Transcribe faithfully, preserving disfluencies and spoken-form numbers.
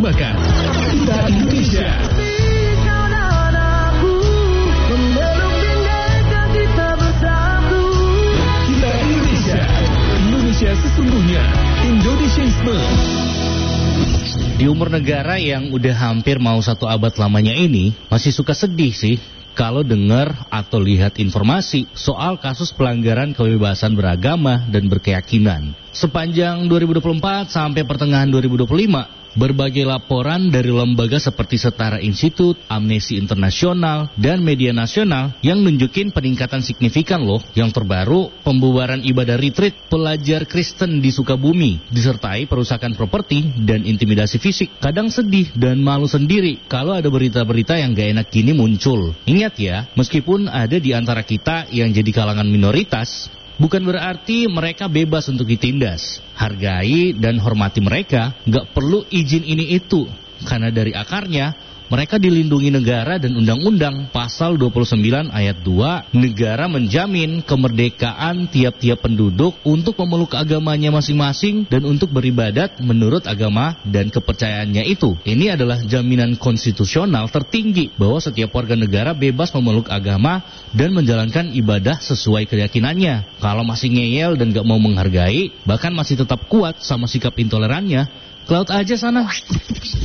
persembahkan Kita Indonesia. Kita Indonesia. Indonesia sesungguhnya. Indonesianisme. Di umur negara yang udah hampir mau satu abad lamanya ini, masih suka sedih sih kalau dengar atau lihat informasi soal kasus pelanggaran kebebasan beragama dan berkeyakinan. Sepanjang dua ribu dua puluh empat sampai pertengahan dua ribu dua puluh lima, berbagai laporan dari lembaga seperti Setara Institut, Amnesty International, dan media nasional yang nunjukin peningkatan signifikan loh. Yang terbaru, pembubaran ibadah retreat pelajar Kristen di Sukabumi, disertai perusakan properti dan intimidasi fisik. Kadang sedih dan malu sendiri kalau ada berita-berita yang gak enak gini muncul. Ingat ya, meskipun ada di antara kita yang jadi kalangan minoritas, bukan berarti mereka bebas untuk ditindas. Hargai dan hormati mereka, gak perlu izin ini itu. Karena dari akarnya, mereka dilindungi negara dan undang-undang. Pasal dua puluh sembilan ayat dua, negara menjamin kemerdekaan tiap-tiap penduduk untuk memeluk agamanya masing-masing dan untuk beribadat menurut agama dan kepercayaannya itu. Ini adalah jaminan konstitusional tertinggi bahwa setiap warga negara bebas memeluk agama dan menjalankan ibadah sesuai keyakinannya. Kalau masih ngeyel dan gak mau menghargai, bahkan masih tetap kuat sama sikap intolerannya, ke laut aja sana.